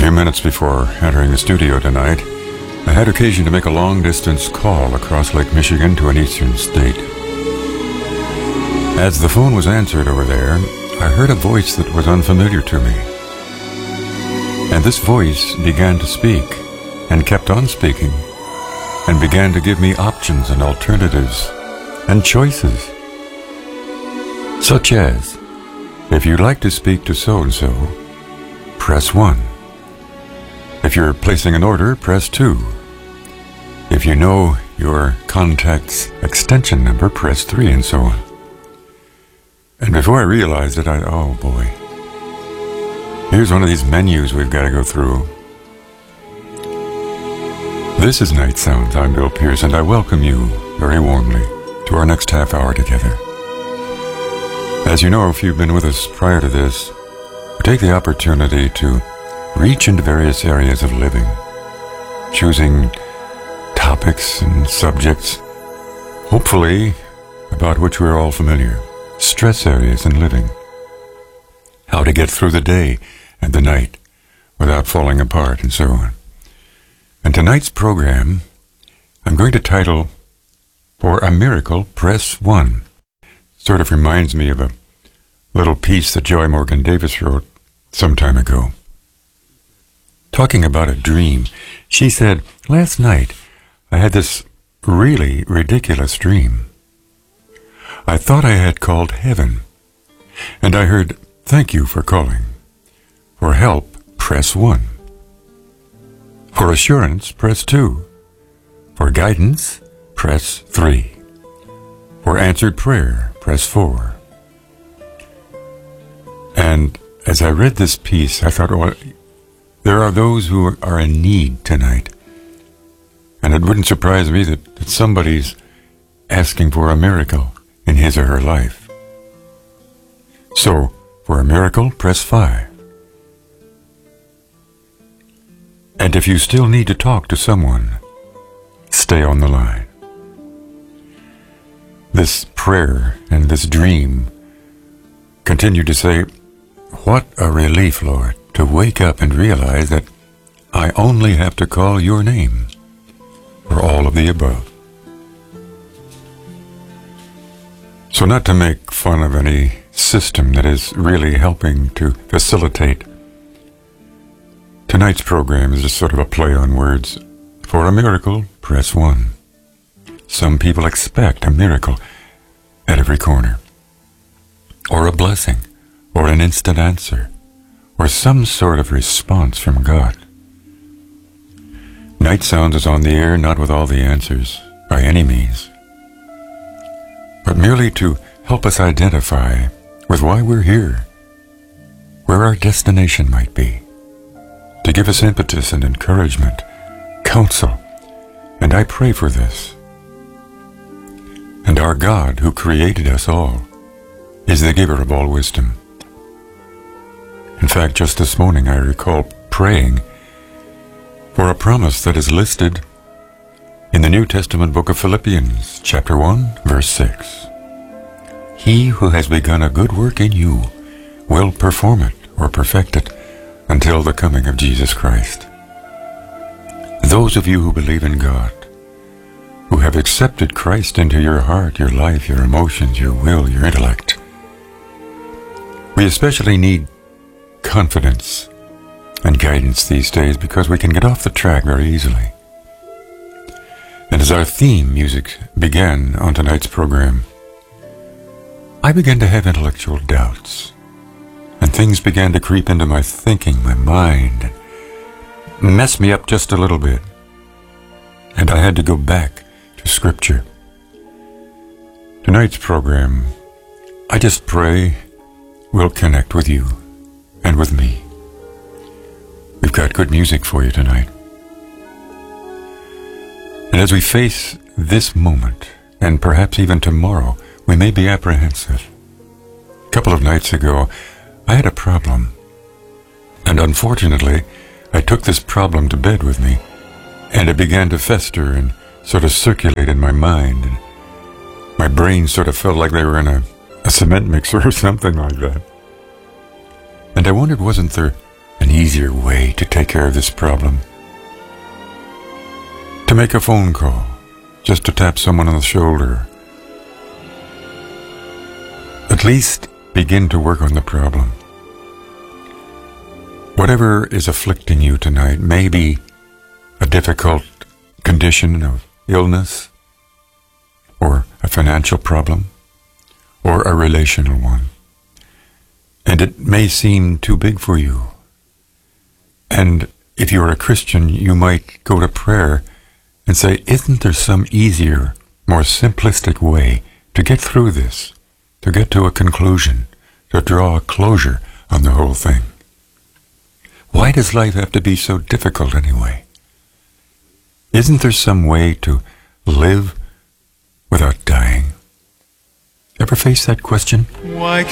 few minutes before entering the studio tonight, I had occasion to make a long-distance call across Lake Michigan to an eastern state. As the phone was answered over there, I heard a voice that was unfamiliar to me. And this voice began to speak, and kept on speaking, and began to give me options and alternatives and choices. Such as, if you'd like to speak to so-and-so, press 1. If you're placing an order, press 2. If you know your contact's extension number, press 3, and so on. And before I realized it, oh boy. Here's one of these menus we've got to go through. This is Night Sounds. I'm Bill Pierce, and I welcome you very warmly to our next half hour together. As you know, if you've been with us prior to this, we take the opportunity to reach into various areas of living, choosing topics and subjects, hopefully about which we're all familiar, stress areas in living, how to get through the day and the night without falling apart, and so on. And tonight's program, I'm going to title, For a Miracle, Press 1. Sort of reminds me of a little piece that Joy Morgan Davis wrote some time ago. Talking about a dream, she said, last night I had this really ridiculous dream. I thought I had called heaven, and I heard, thank you for calling. For help, press 1. For assurance, press 2. For guidance, press 3. For answered prayer, press 4. And as I read this piece, I thought, well, there are those who are in need tonight. And it wouldn't surprise me that somebody's asking for a miracle in his or her life. So, for a miracle, press 5. And if you still need to talk to someone, stay on the line. This prayer and this dream continue to say, what a relief, Lord, to wake up and realize that I only have to call your name for all of the above. So not to make fun of any system that is really helping to facilitate, tonight's program is just sort of a play on words. For a miracle, press 1. Some people expect a miracle at every corner, or a blessing, or an instant answer, or some sort of response from God. Night Sounds is on the air not with all the answers, by any means, but merely to help us identify with why we're here, where our destination might be, to give us impetus and encouragement, counsel, and I pray for this. And our God, who created us all, is the giver of all wisdom. In fact, just this morning I recall praying for a promise that is listed in the New Testament book of Philippians, chapter 1, verse 6. He who has begun a good work in you will perform it or perfect it until the coming of Jesus Christ. Those of you who believe in God, who have accepted Christ into your heart, your life, your emotions, your will, your intellect, we especially need confidence and guidance these days because we can get off the track very easily. And as our theme music began on tonight's program, I began to have intellectual doubts, and things began to creep into my thinking, my mind, and mess me up just a little bit. And I had to go back to Scripture. Tonight's program, I just pray, will connect with you and with me. We've got good music for you tonight. And as we face this moment, and perhaps even tomorrow, we may be apprehensive. A couple of nights ago, I had a problem. And unfortunately, I took this problem to bed with me, and it began to fester and sort of circulate in my mind. And my brain sort of felt like they were in a cement mixer or something like that. And I wondered, wasn't there an easier way to take care of this problem? To make a phone call, just to tap someone on the shoulder. At least begin to work on the problem. Whatever is afflicting you tonight may be a difficult condition of illness, or a financial problem, or a relational one. And it may seem too big for you. And if you're a Christian, you might go to prayer and say, isn't there some easier, more simplistic way to get through this, to get to a conclusion, to draw a closure on the whole thing? Why does life have to be so difficult anyway? Isn't there some way to live without dying? Ever face that question? Why